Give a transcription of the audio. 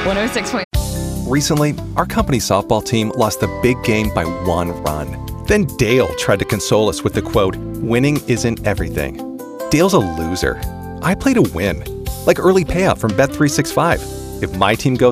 106. Recently, our company softball team lost the big game by 1 run. Then Dale tried to console us with the quote, "Winning isn't everything." Dale's a loser. I play to win, like early payout from Bet365. If my team goes